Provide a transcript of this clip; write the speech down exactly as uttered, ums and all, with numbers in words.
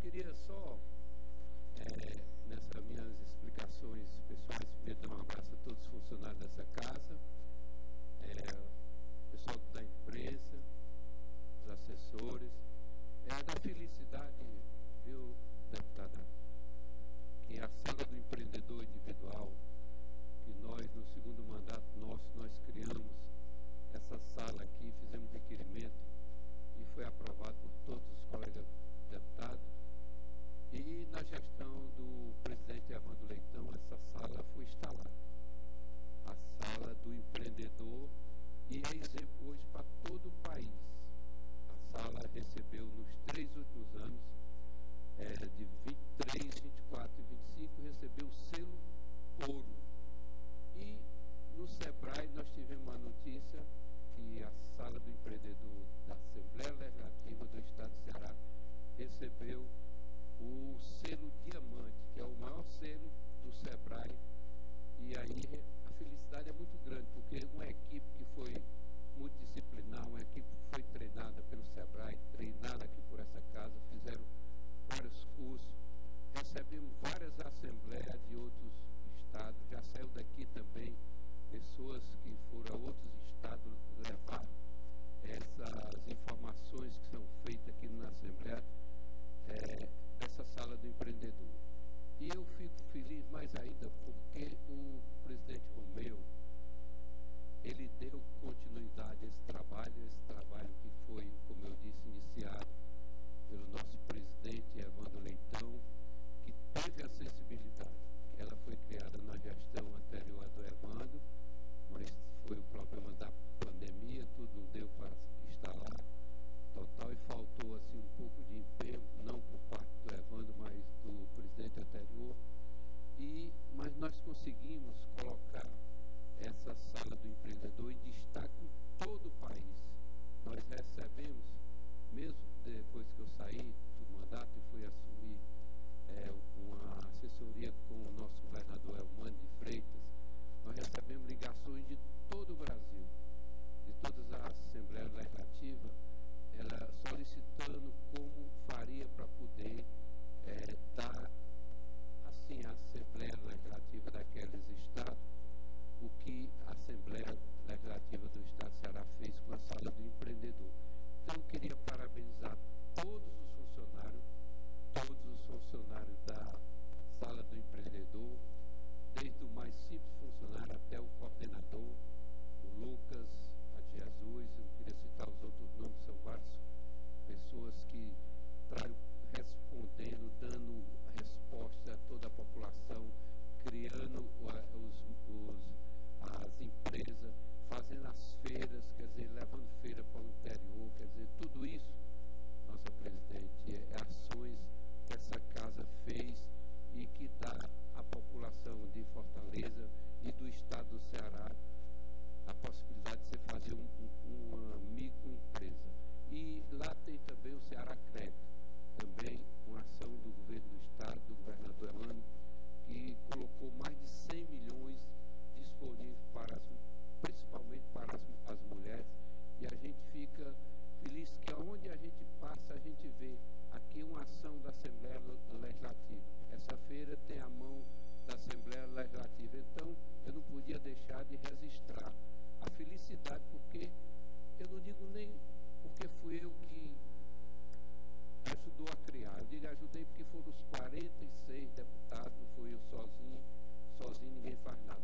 queria só, é, nessas minhas explicações pessoais, primeiro dar um abraço a todos os funcionários dessa casa, é, o pessoal da imprensa, os assessores, é da felicidade, viu, deputada, que a sala do empreendedor individual, que nós, no segundo mandato nosso, nós criamos essa sala aqui, fizemos requerimento e foi aprovado por todos os colegas deputados. E na gestão do presidente Evandro Leitão, essa sala foi instalada. A sala do empreendedor, e é exemplo hoje para todo o país. A sala recebeu nos três últimos anos, é, de vinte e três, vinte e quatro e vinte e cinco, recebeu o selo ouro. E no SEBRAE nós tivemos uma notícia que a sala do empreendedor da Assembleia Legislativa do Estado do Ceará recebeu o selo diamante, que é o maior selo do SEBRAE. E aí a felicidade é muito grande, porque uma equipe que foi multidisciplinar, uma equipe que foi treinada pelo SEBRAE, treinada aqui por essa casa, fizeram vários cursos, recebemos várias assembleias de outros estados, já saiu daqui também pessoas que foram a outros estados levar essas informações que são feitas aqui na Assembleia, é, dessa sala do empreendedor. E eu fico feliz mais ainda porque o presidente Romeu, ele deu continuidade a esse trabalho, esse trabalho que foi, como eu disse, iniciado pelo nosso presidente Evandro Leitão, que teve a sensibilidade. Ela foi criada na gestão anterior do Evandro, mas foi o problema da pandemia, tudo não deu para instalar total e faltou assim um pouco de empenho, não por parte do Evandro, mas do presidente anterior. E, mas nós conseguimos colocar essa sala do empreendedor em destaque em todo o país. Nós recebemos, mesmo depois que eu saí do mandato e fui assumir é, uma assessoria com o nosso governador Elmano de Freitas, nós recebemos ligações de todo o Brasil, de todas as Assembleias Legislativas, ela solicitando como faria para poder é, dar assim a Assembleia Legislativa daqueles estados o que a Assembleia Legislativa do Estado do Ceará fez com a sala do empreendedor. Então eu queria parabenizar todos os funcionários, todos os funcionários da sala do empreendedor, desde o mais simples funcionário até o coordenador, o Lucas, a de Jesus, eu queria citar os outros nomes, são várias pessoas que estão respondendo, dando a resposta a toda a população, criando os, os, as empresas, fazendo as feiras, quer dizer, levando feira para o interior, quer dizer, tudo isso, nossa presidente, é ações que essa casa fez e que dá à população de Fortaleza e do estado do Ceará a possibilidade de você fazer um, um, uma microempresa. E lá tem também o Ceará Crédito, também uma ação do governo do estado, do governador Emmanuel, que colocou mais de cem milhões disponíveis para as, principalmente para as, as mulheres, e a gente fica feliz que aonde a gente passa, a gente vê aqui uma ação da Assembleia Legislativa. Essa feira tem a mão da Assembleia Legislativa, então eu não podia deixar de registrar a felicidade, porque eu não digo nem porque fui eu que ajudou a criar, eu digo ajudei porque foram os quarenta e seis deputados, não fui eu sozinho, sozinho ninguém faz nada.